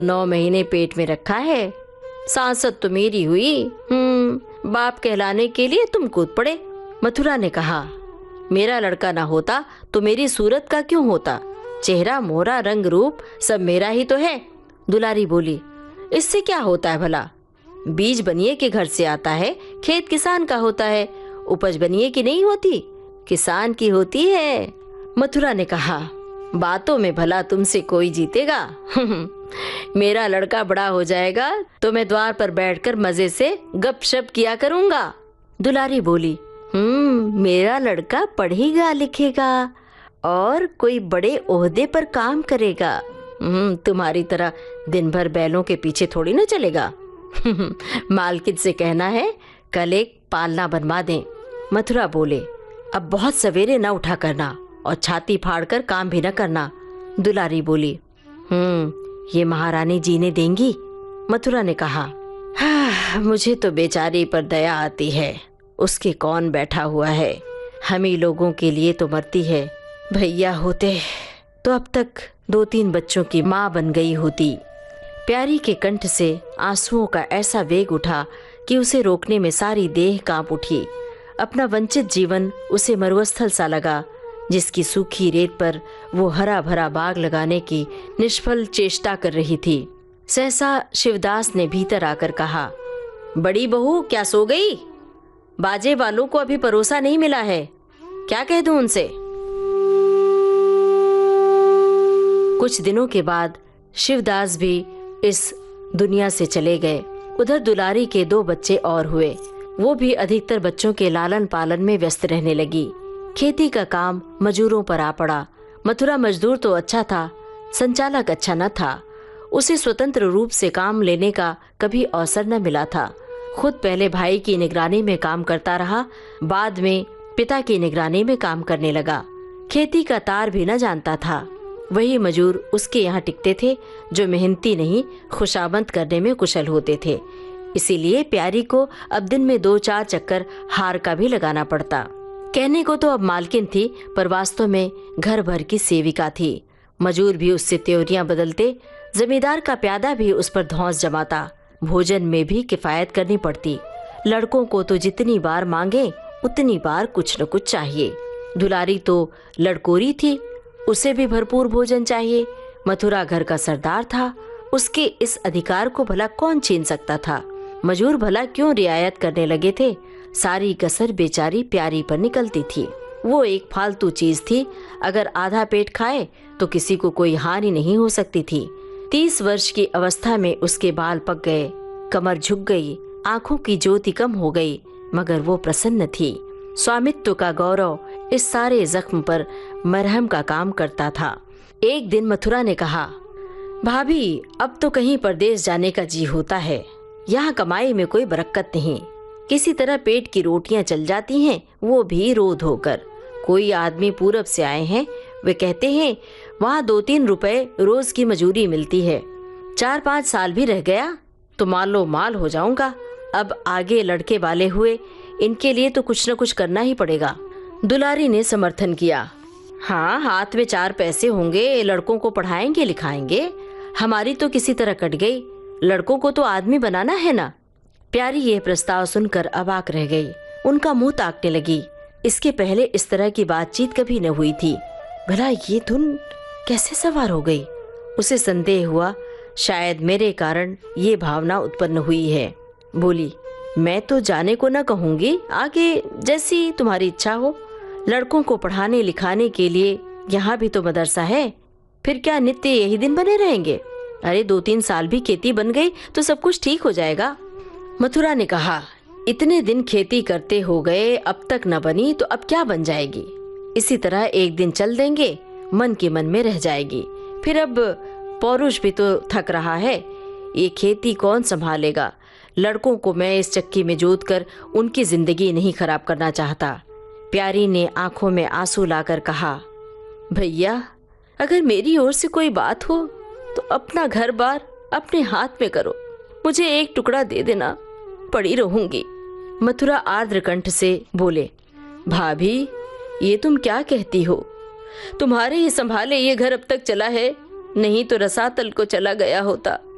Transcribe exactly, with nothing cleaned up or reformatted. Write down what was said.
नौ महीने पेट में रखा है। सांसद तो मेरी हुई, हम्म बाप कहलाने के लिए तुम कूद पड़े। मथुरा ने कहा, मेरा लड़का ना होता तो मेरी सूरत का क्यों होता? चेहरा मोहरा रंग रूप सब मेरा ही तो है। दुलारी बोली, इससे क्या होता है भला? बीज बनिए के घर से आता है, खेत किसान का होता है। उपज बनिए की नहीं होती, किसान की होती है। मथुरा ने कहा, बातों में भला तुमसे कोई जीतेगा? मेरा लड़का बड़ा हो जाएगा तो मैं द्वार पर बैठकर मजे से गपशप किया करूंगा। दुलारी बोली, हम्म मेरा लड़का पढ़ेगा लिखेगा और कोई बड़े ओहदे पर काम करेगा। हम्म तुम्हारी तरह दिन भर बैलों के पीछे थोड़ी ना चलेगा। मालकिन से कहना है कल एक पालना बनवा दें। मथुरा बोले, अब बहुत सवेरे न उठा करना और छाती फाड़कर काम भी न करना। दुलारी बोली, हम्म ये महारानी जीने देंगी? मथुरा ने कहा, हाँ, मुझे तो बेचारी पर दया आती है। उसके कौन बैठा हुआ है, हम ही लोगों के लिए तो मरती है। भैया होते तो अब तक दो तीन बच्चों की माँ बन गई होती। प्यारी के कंठ से आंसुओं का ऐसा वेग उठा कि उसे रोकने में सारी देह कांप उठी। अपना वंचित जीवन उसे मरुस्थल सा लगा, जिसकी सूखी रेत पर वो हरा भरा बाग लगाने की निष्फल चेष्टा कर रही थी। सहसा शिवदास ने भीतर आकर कहा, बड़ी बहू क्या सो गई? बाजे वालों को अभी परोसा नहीं मिला है, क्या कह दूं उनसे? कुछ दिनों के बाद शिवदास भी इस दुनिया से चले गए। उधर दुलारी के दो बच्चे और हुए। वो भी अधिकतर बच्चों के लालन पालन में व्यस्त रहने लगी। खेती का काम मजदूरों पर आ पड़ा। मथुरा मजदूर तो अच्छा था, संचालक अच्छा न था। उसे स्वतंत्र रूप से काम लेने का कभी अवसर न मिला था। खुद पहले भाई की निगरानी में काम करता रहा, बाद में पिता की निगरानी में काम करने लगा। खेती का तार भी न जानता था। वही मजूर उसके यहाँ टिकते थे जो मेहनती नहीं, खुशामद करने में कुशल होते थे। इसीलिए प्यारी को अब दिन में दो चार चक्कर हार का भी लगाना पड़ता। कहने को तो अब मालकिन थी, पर वास्तव में घर भर की सेविका थी। मजूर भी उससे त्योरियां बदलते, जमींदार का प्यादा भी उस पर धौंस जमाता। भोजन में भी किफायत करनी पड़ती। लड़कों को तो जितनी बार मांगे उतनी बार कुछ न कुछ चाहिए। दुलारी तो लड़कोरी थी, उसे भी भरपूर भोजन चाहिए। मथुरा घर का सरदार था, उसके इस अधिकार को भला कौन छीन सकता था? मजूर भला क्यों रियायत करने लगे थे? सारी कसर बेचारी प्यारी पर निकलती थी। वो एक फालतू चीज थी, अगर आधा पेट खाए तो किसी को कोई हानि नहीं हो सकती थी। तीस वर्ष की अवस्था में उसके बाल पक गए, कमर झुक गई, आंखों की ज्योति कम हो गई, मगर वो प्रसन्न थी। स्वामित्व का गौरव इस सारे जख्म पर मरहम का काम करता था। एक दिन मथुरा ने कहा, भाभी अब तो कहीं परदेश जाने का जी होता है। यहाँ कमाई में कोई बरकत नहीं, किसी तरह पेट की रोटियां चल जाती हैं, वो भी रोध होकर। कोई आदमी पूरब से आए हैं, वे कहते हैं वहाँ दो तीन रुपए रोज की मजूरी मिलती है। चार पाँच साल भी रह गया तो मालो माल हो जाऊंगा। अब आगे लड़के वाले हुए, इनके लिए तो कुछ न कुछ करना ही पड़ेगा। दुलारी ने समर्थन किया, हाँ हाथ में चार पैसे होंगे, लड़कों को पढ़ाएंगे लिखाएंगे। हमारी तो किसी तरह कट गई, लड़कों को तो आदमी बनाना है ना। प्यारी यह प्रस्ताव सुनकर अवाक रह गई, उनका मुंह ताकने लगी। इसके पहले इस तरह की बातचीत कभी न हुई थी। भला ये धुन कैसे सवार हो गई? उसे संदेह हुआ, शायद मेरे कारण ये भावना उत्पन्न हुई है। बोली, मैं तो जाने को न कहूंगी, आगे जैसी तुम्हारी इच्छा हो। लड़कों को पढ़ाने लिखाने के लिए यहाँ भी तो मदरसा है, फिर क्या नित्य यही दिन बने रहेंगे? अरे दो तीन साल भी खेती बन गई तो सब कुछ ठीक हो जाएगा। मथुरा ने कहा, इतने दिन खेती करते हो गए, अब तक न बनी तो अब क्या बन जाएगी? इसी तरह एक दिन चल देंगे, मन के मन में रह जाएगी। फिर अब पौरुष भी तो थक रहा है, ये खेती कौन संभालेगा? लड़कों को मैं इस चक्की में जोत कर उनकी जिंदगी नहीं खराब करना चाहता। प्यारी ने आंखों में आंसू लाकर कहा, भैया अगर मेरी ओर से कोई बात हो तो अपना घर बार अपने हाथ में करो, मुझे एक टुकड़ा दे देना, पड़ी रहूंगी। मथुरा आर्द्र कंठ से बोले, भाभी ये तुम क्या कहती हो? तुम्हारे ही संभाले ये घर अब तक चला है, नहीं तो रसातल को चला गया होता।